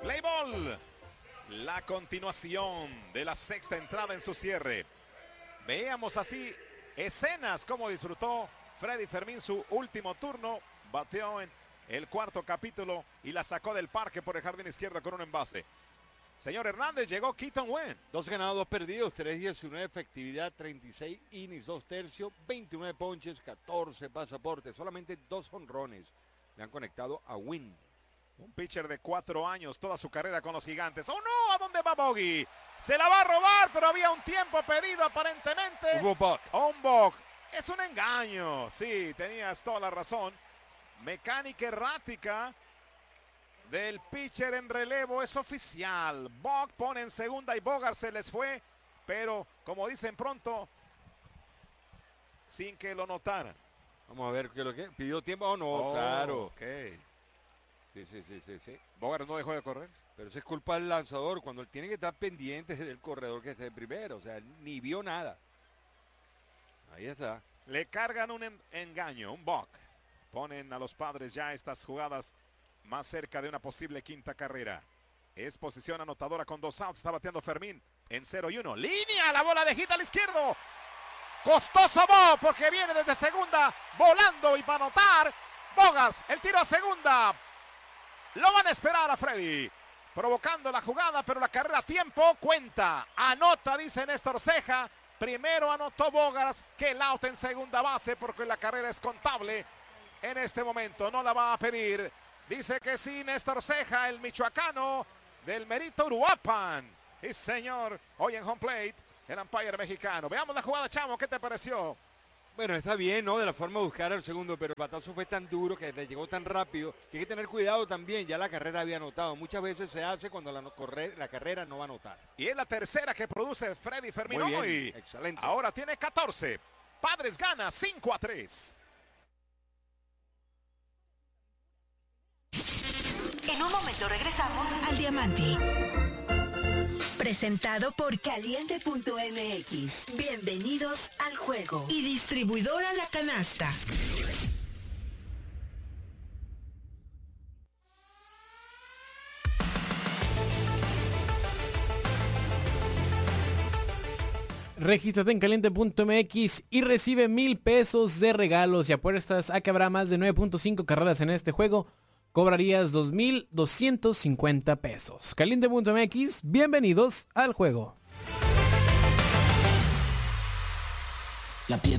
Play ball. La continuación de la sexta entrada en su cierre. Veíamos así escenas como disfrutó Freddy Fermín su último turno. Bateó en el cuarto capítulo y la sacó del parque por el jardín izquierdo con un envase. Señor Hernández, llegó Keaton Winn. 2 ganados, 2 perdidos, 3.19, efectividad, 36 innings, 2 tercios, 29 ponches, 14 pasaportes, solamente 2 jonrones le han conectado a Winn. Un pitcher de 4 años, toda su carrera con los Gigantes. ¡Oh no! ¿A dónde va Bogey? Se la va a robar, pero había un tiempo pedido aparentemente. Hubo buck. Un buck. Es un engaño. Sí, tenías toda la razón. Mecánica errática del pitcher en relevo es oficial. Buck pone en segunda y Bogart se les fue, pero como dicen pronto, sin que lo notaran. Vamos a ver qué es lo que pidió tiempo o no, claro. Ok. Sí. Bogart no dejó de correr. Pero eso es culpa del lanzador, cuando él tiene que estar pendiente del corredor que esté primero. O sea, él ni vio nada. Ahí está. Le cargan un engaño, un buck. Ponen a los Padres ya estas jugadas más cerca de una posible quinta carrera. Es posición anotadora con 2 outs. Está bateando Fermín en 0-1. Línea, la bola de hit al izquierdo. Costoso Bob porque viene desde segunda volando y va a anotar. Bogas, el tiro a segunda. Lo van a esperar a Freddy. Provocando la jugada, pero la carrera a tiempo cuenta. Anota, dice Néstor Ceja. Primero anotó Bogas que el out en segunda base porque la carrera es contable. En este momento no la va a pedir. Dice que sí, Néstor Ceja, el michoacano del Merito Uruapan. Y señor, hoy en home plate, el umpire mexicano. Veamos la jugada, Chamo, ¿qué te pareció? Bueno, está bien, ¿no? De la forma de buscar al segundo, pero el batazo fue tan duro que le llegó tan rápido que hay que tener cuidado también. Ya la carrera había anotado. Muchas veces se hace cuando la carrera no va a anotar. Y es la tercera que produce Freddy Fermín Muy bien, hoy. excelente. Ahora tiene 14. Padres gana 5-3. En un momento regresamos al Diamante. Presentado por Caliente.mx. Bienvenidos al juego. Y distribuidora La Canasta. Regístrate en Caliente.mx y recibe 1,000 pesos de regalos y apuestas a que habrá más de 9.5 carreras en este juego. Cobrarías 2,250 pesos. Caliente.mx, bienvenidos al juego. La piedra.